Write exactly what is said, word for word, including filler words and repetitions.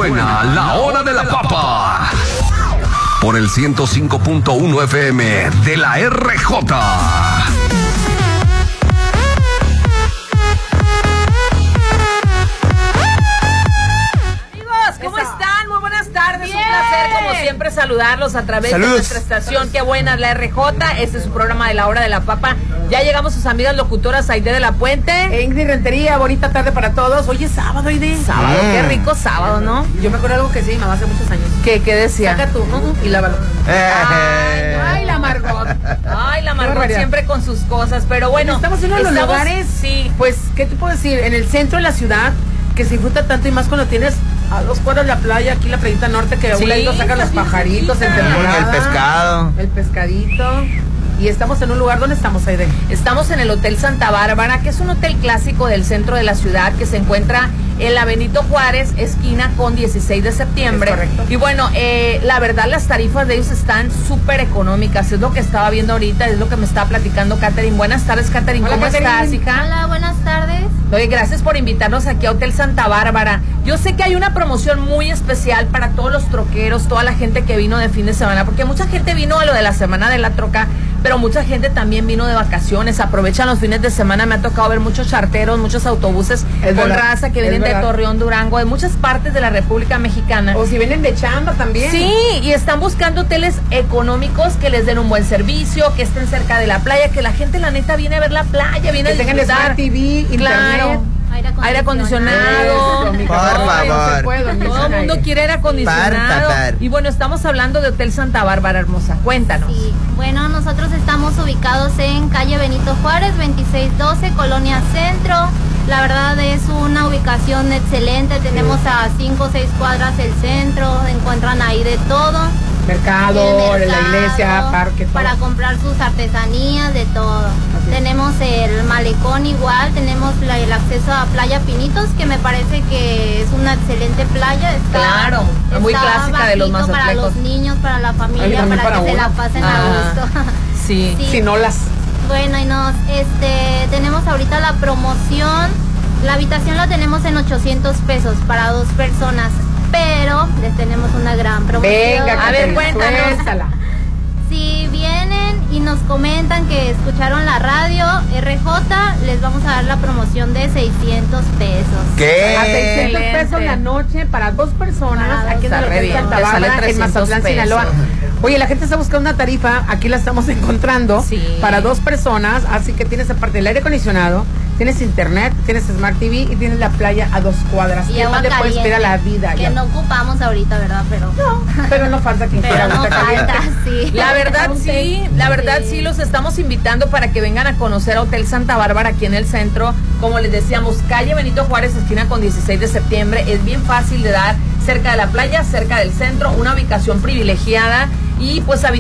suena la hora de la papa. Por el ciento cinco punto uno F M de la R J. Siempre saludarlos a través Saludos. de nuestra estación. Qué buena es la R J. Este es su programa de la hora de la papa. Ya llegamos sus amigas locutoras Aide de la Puente. Ingrid Rentería, bonita tarde para todos. Hoy es sábado, Aide. Sábado, mm. Qué rico sábado, ¿no? Yo me acuerdo algo que sí, mamá, hace muchos años. ¿Qué, qué decía? Saca tú uh, y lávalo. Eh. Ay, ay, la Margot. Ay, la Margot siempre con sus cosas. Pero bueno, estamos en uno de los estamos, lugares, sí. Pues, ¿qué te puedo decir? En el centro de la ciudad, que se disfruta tanto y más cuando tienes a dos cuadras la playa, aquí la playita norte, que a sí, un lado sacan los pajaritos en temporada. El pescado. El pescadito. Y estamos en un lugar, ¿dónde estamos, Aide? Estamos en el Hotel Santa Bárbara, que es un hotel clásico del centro de la ciudad, que se encuentra en la Benito Juárez, esquina con dieciséis de septiembre. Es correcto. Y bueno, eh, la verdad las tarifas de ellos están súper económicas, es lo que estaba viendo ahorita, es lo que me estaba platicando Catherine. Buenas tardes, Catherine, ¿cómo estás, hija? Hola, buenas tardes. Oye, gracias por invitarnos aquí a Hotel Santa Bárbara. Yo sé que hay una promoción muy especial para todos los troqueros, toda la gente que vino de fin de semana, porque mucha gente vino a lo de la semana de la troca, pero mucha gente también vino de vacaciones, aprovechan los fines de semana. Me ha tocado ver muchos charteros, muchos autobuses Es con verdad, raza que es vienen de verdad. Torreón, Durango, de muchas partes de la República Mexicana. O si vienen de chamba también. Sí, y están buscando hoteles económicos que les den un buen servicio, que estén cerca de la playa, que la gente la neta viene a ver la playa, viene Que a tengan disfrutar. Smart T V, Claro. internet. Aire Aire acondicionado. Eso, mi Por cabrón, favor. no se puede dormir Todo el sin mundo aire. quiere aire acondicionado. Par, par. Y bueno, estamos hablando de Hotel Santa Bárbara, hermosa. Cuéntanos. Sí, bueno, nosotros estamos ubicados en calle Benito Juárez, veintiséis doce, Colonia Centro. La verdad es una ubicación excelente, tenemos a cinco o seis cuadras el centro, encuentran ahí de todo. Mercado, El la mercado, iglesia, parque, todo. para comprar sus artesanías, de todo. Así es. Tenemos el malecón igual, tenemos la- el acceso a Playa Pinitos, que me parece que es una excelente playa. Está, Claro, muy está clásica de los bajito para Mazatlejos. los niños, para la Ay, familia, también para, para que se uno. la pasen Ah, a gusto. Sí. Sí. Si no las... Bueno, y nos, este, tenemos ahorita la promoción. La habitación la tenemos en ochocientos pesos para dos personas, pero les tenemos una gran promoción. Venga, A ver, Catherine, cuéntanos. suéltala. Si vienen y nos comentan que escucharon la radio R J, les vamos a dar la promoción de seiscientos pesos. ¿Qué? A seiscientos Excelente. pesos la noche para dos personas, Para aquí en dos el Hotel personas. Santa Te sale Bárbara, en trescientos Mazatlán, pesos. Sinaloa. Oye, la gente está buscando una tarifa, aquí la estamos encontrando, Sí. para dos personas, así que tienes aparte del aire acondicionado, tienes internet, tienes Smart T V y tienes la playa a dos cuadras. Y ¿Qué agua más le puedes caliente, pedir a la vida? que Ya. no ocupamos ahorita, ¿verdad? Pero Pero no falta quien quiera pero no agüita caliente. falta, sí. La verdad sí, la verdad sí, los estamos invitando para que vengan a conocer a Hotel Santa Bárbara aquí en el centro. Como les decíamos, calle Benito Juárez, esquina con dieciséis de septiembre. Es bien fácil de dar, cerca de la playa, cerca del centro, una ubicación privilegiada y pues